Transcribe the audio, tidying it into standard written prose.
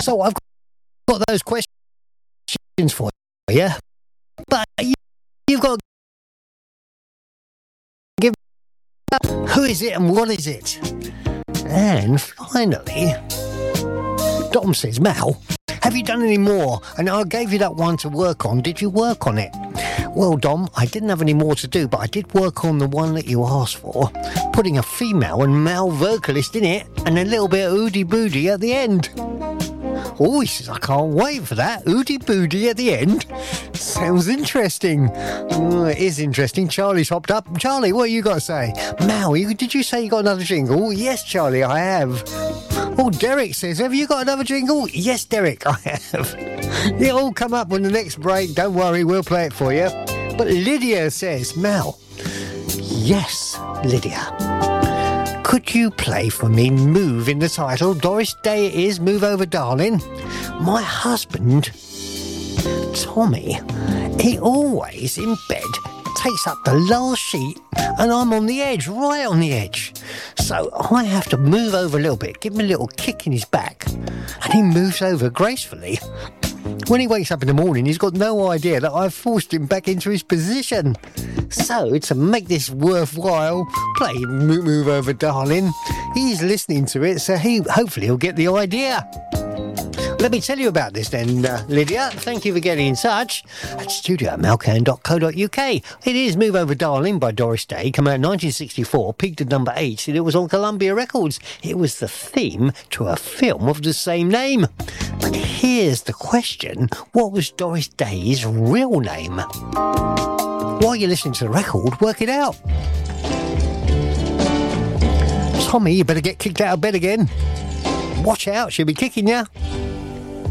So I've got those questions for you, but you've got to give up. Who is it and what is it? And finally, Dom says, Mal, have you done any more? And I gave you that one to work on. Did you work on it? Well, Dom, I didn't have any more to do, but I did work on the one that you asked for, putting a female and male vocalist in it and a little bit of oodie boodie at the end. Oh, he says, I can't wait for that. Oodie boodie at the end. Sounds interesting. Oh, it is interesting. Charlie's hopped up. Charlie, what you got to say? Mal, did you say you got another jingle? Yes, Charlie, I have. Oh, Derek says, have you got another jingle? Yes, Derek, I have. It'll all come up on the next break. Don't worry, we'll play it for you. But Lydia says, Mal, yes, Lydia. Could you play for me Move in the title? Doris Day it is, Move Over Darling. My husband, Tommy, he always in bed takes up the last sheet and I'm on the edge, right on the edge. So I have to move over a little bit, give him a little kick in his back, and he moves over gracefully. When he wakes up in the morning, he's got no idea that I've forced him back into his position. So, to make this worthwhile, play Move Over Darling. He's listening to it, so hopefully he'll get the idea. Let me tell you about this then, Lydia. Thank you for getting in touch at studio@melcan.co.uk. It is Move Over Darling by Doris Day, came out in 1964, peaked at number 8, and it was on Columbia Records. It was the theme to a film of the same name. But here's the question, what was Doris Day's real name? While you're listening to the record, work it out. Tommy, you better get kicked out of bed again. Watch out, she'll be kicking you.